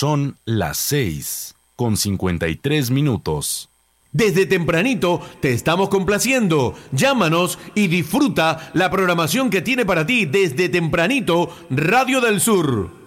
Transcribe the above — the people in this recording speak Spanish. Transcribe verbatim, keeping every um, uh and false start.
Son las seis con cincuenta y tres minutos. Desde tempranito te estamos complaciendo. Llámanos y disfruta la programación que tiene para ti desde tempranito Radio del Sur.